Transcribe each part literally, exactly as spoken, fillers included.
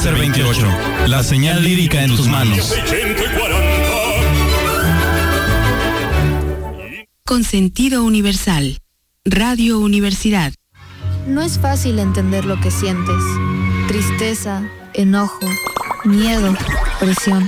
Rochester veintiocho, la señal lírica en tus manos. Con sentido universal. Radio Universidad. No es fácil entender lo que sientes. Tristeza, enojo, miedo, presión.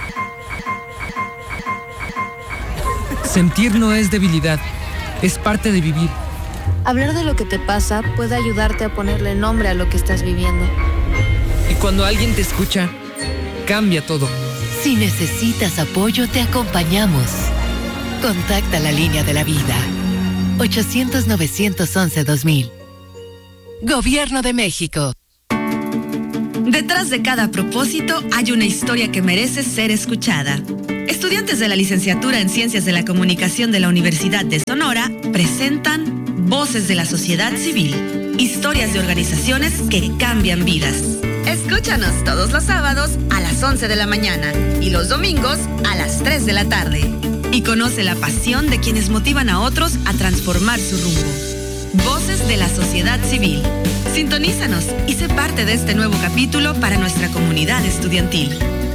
Sentir no es debilidad, es parte de vivir. Hablar de lo que te pasa puede ayudarte a ponerle nombre a lo que estás viviendo. Y cuando alguien te escucha, cambia todo. Si necesitas apoyo, te acompañamos. Contacta la línea de la vida. ochocientos, novecientos once, dos mil. Gobierno de México. Detrás de cada propósito hay una historia que merece ser escuchada. Estudiantes de la licenciatura en Ciencias de la Comunicación de la Universidad de Sonora presentan Voces de la Sociedad Civil, historias de organizaciones que cambian vidas. Escúchanos todos los sábados a las once de la mañana y los domingos a las tres de la tarde. Y conoce la pasión de quienes motivan a otros a transformar su rumbo. Voces de la Sociedad Civil. Sintonízanos y sé parte de este nuevo capítulo para nuestra comunidad estudiantil.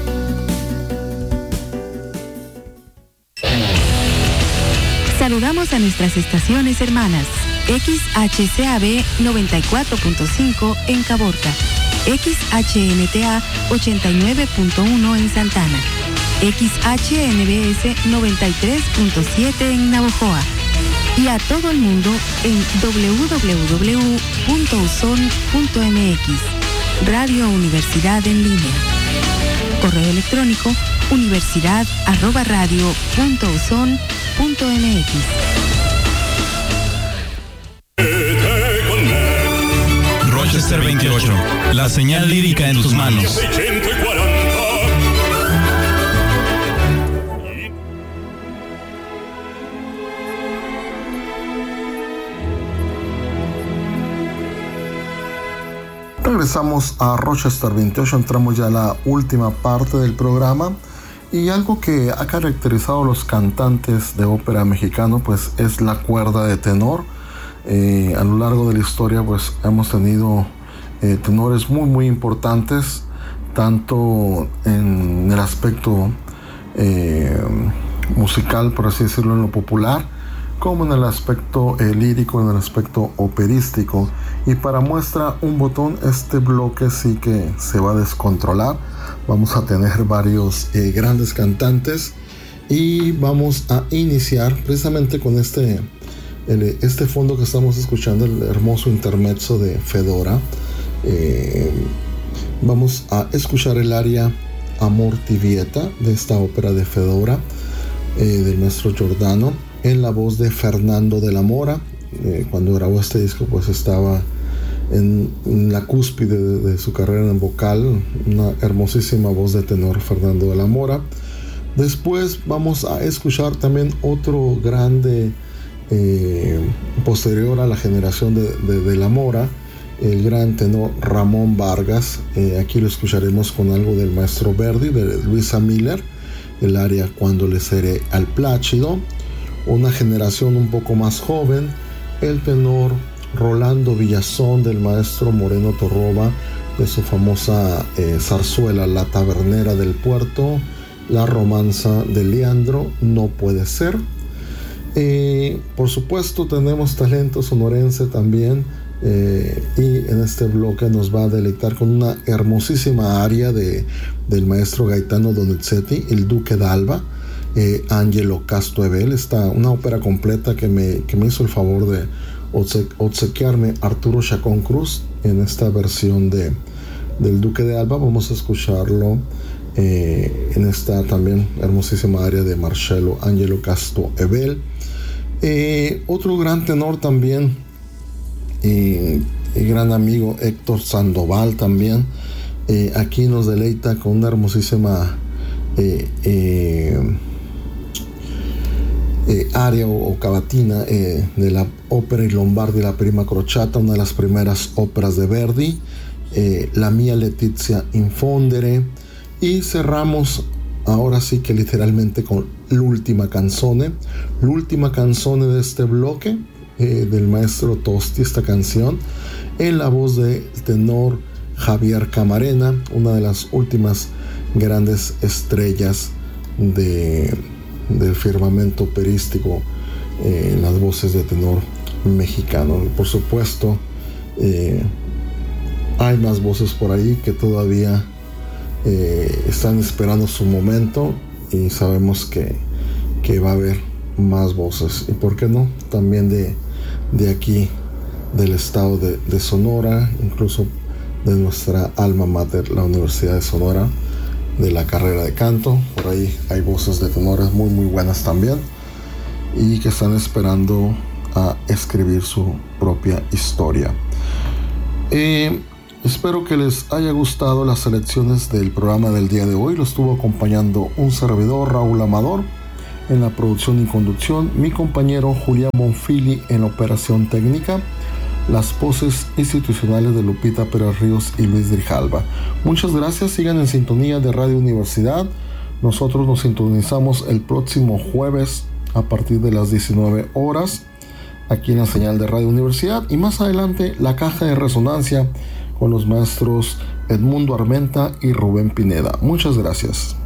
Saludamos a nuestras estaciones hermanas. X H C A B noventa y cuatro punto cinco en Caborca. X H N T A ochenta y nueve punto uno en Santana. X H N B S noventa y tres punto siete en Navojoa. Y a todo el mundo en doble u doble u doble u punto u s o n punto m x. Radio Universidad en línea. Correo electrónico universidad arroba radio punto uson punto m x. Rochester veintiocho, la señal lírica en tus manos. Regresamos a Rochester veintiocho, entramos ya a la última parte del programa y algo que ha caracterizado a los cantantes de ópera mexicano pues es la cuerda de tenor. Eh, a lo largo de la historia pues hemos tenido eh, tenores muy muy importantes, tanto en el aspecto eh, musical, por así decirlo, en lo popular, como en el aspecto eh, lírico, en el aspecto operístico. Y para muestra un botón, este bloque sí que se va a descontrolar. Vamos a tener varios eh, grandes cantantes y vamos a iniciar precisamente con este, el, este fondo que estamos escuchando, el hermoso intermezzo de Fedora. Eh, vamos a escuchar el aria Amor ti vieta de esta ópera de Fedora, eh, del maestro Giordano, en la voz de Fernando de la Mora. Eh, cuando grabó este disco pues estaba en, en la cúspide de, de su carrera en vocal, una hermosísima voz de tenor, Fernando de la Mora. Después vamos a escuchar también otro grande eh, posterior a la generación de, de, de la Mora, el gran tenor Ramón Vargas. Eh, aquí lo escucharemos con algo del maestro Verdi, de Luisa Miller, el aria Cuando le seré al Plácido. Una generación un poco más joven, el tenor Rolando Villazón, del maestro Moreno Torroba, de su famosa eh, zarzuela La Tabernera del Puerto, La Romanza de Leandro, No puede ser. Eh, por supuesto tenemos talento sonorense también, eh, y en este bloque nos va a deleitar con una hermosísima aria de, del maestro Gaetano Donizetti, El Duque d'Alba. Eh, Angelo Castoebel, está una ópera completa que me, que me hizo el favor de obse- obsequiarme Arturo Chacón Cruz en esta versión de, del Duque de Alba. Vamos a escucharlo eh, en esta también hermosísima aria de Marcello Angelo Castoebel. Eh, otro gran tenor también, eh, y gran amigo Héctor Sandoval también, eh, aquí nos deleita con una hermosísima eh, eh, Eh, aria o, o cavatina eh, de la ópera I Lombardi, la Prima Crociata, una de las primeras óperas de Verdi, eh, La mia Letizia Infondere, y cerramos ahora sí que literalmente con l'ultima canzone, l'ultima canzone de este bloque, eh, del maestro Tosti, esta canción en la voz del tenor Javier Camarena, una de las últimas grandes estrellas de, del firmamento operístico eh, en las voces de tenor mexicano. Y por supuesto, eh, hay más voces por ahí que todavía eh, están esperando su momento, y sabemos que, que va a haber más voces, y por qué no, también de, de aquí, del estado de, de Sonora, incluso de nuestra alma mater, la Universidad de Sonora, de la carrera de canto. Por ahí hay voces de tenores muy muy buenas también, y que están esperando a escribir su propia historia. Eh, espero que les haya gustado las selecciones del programa del día de hoy. Lo estuvo acompañando un servidor, Raúl Amador, en la producción y conducción, mi compañero Julián Bonfili en la operación técnica, las voces institucionales de Lupita Pérez Ríos y Luis Grijalva. Muchas gracias, sigan en sintonía de Radio Universidad. Nosotros nos sintonizamos el próximo jueves a partir de las diecinueve horas aquí en la señal de Radio Universidad, y más adelante La Caja de Resonancia con los maestros Edmundo Armenta y Rubén Pineda. Muchas gracias.